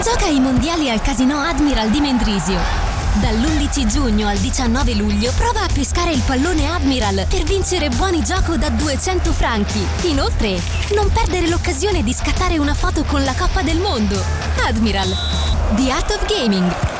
Gioca ai mondiali al Casino Admiral di Mendrisio. Dall'11 giugno al 19 luglio prova a pescare il pallone Admiral per vincere buoni gioco da 200 franchi. Inoltre, non perdere l'occasione di scattare una foto con la Coppa del Mondo. Admiral, The Art of Gaming.